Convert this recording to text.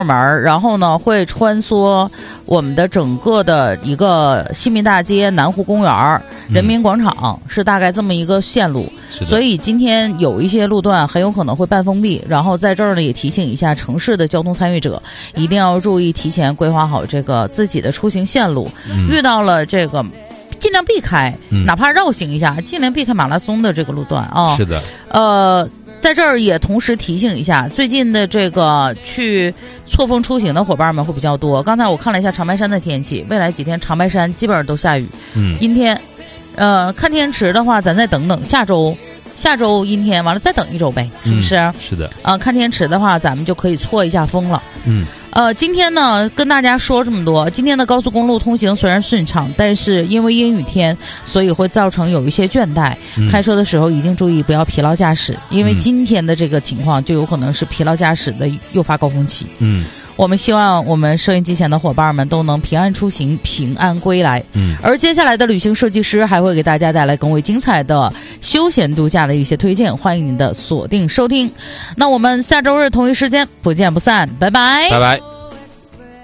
门，然后呢会穿梭我们的整个的一个西民大街、南湖公园、人民广场，是大概这么一个线路。所以今天有一些路段很有可能会半封闭，然后在这儿呢也提醒一下城市的交通参与者，一定要注意提前规划好这个自己的出行线路。遇到了这个尽量避开，哪怕绕行一下，尽量避开马拉松的这个路段啊。 是的， 在这儿也同时提醒一下，最近的这个去错峰出行的伙伴们会比较多。刚才我看了一下长白山的天气，未来几天长白山基本上都下雨，阴天。看天池的话，咱再等等，下周阴天，完了再等一周呗，是不是？ 是的。 看天池的话，咱们就可以错一下峰了。今天呢跟大家说这么多。今天的高速公路通行虽然顺畅，但是因为阴雨天，所以会造成有一些倦怠。开车的时候一定注意不要疲劳驾驶，因为今天的这个情况就有可能是疲劳驾驶的诱发高峰期。我们希望我们收音机前的伙伴们都能平安出行，平安归来。而接下来的旅行设计师还会给大家带来更为精彩的休闲度假的一些推荐，欢迎您的锁定收听。那我们下周日同一时间不见不散，拜拜， 拜拜。